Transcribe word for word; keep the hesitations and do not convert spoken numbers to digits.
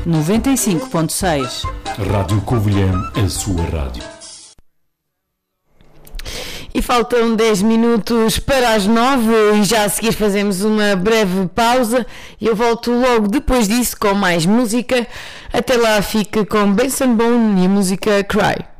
noventa e cinco ponto seis. Rádio Covilhã, a sua rádio. E faltam dez minutos para as nove e já a seguir fazemos uma breve pausa e eu volto logo depois disso com mais música. Até lá, fique com Benson Boone e a música Cry.